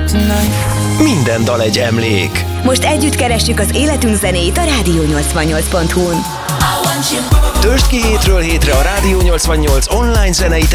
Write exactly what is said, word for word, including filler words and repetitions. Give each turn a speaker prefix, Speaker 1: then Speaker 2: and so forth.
Speaker 1: Minden dal egy emlék.
Speaker 2: Most együtt keressük az életünk zenéit a Rádió nyolcvannyolc pont hu-n.
Speaker 1: Töltsd ki hétről hétre a Rádió nyolcvannyolc online zenei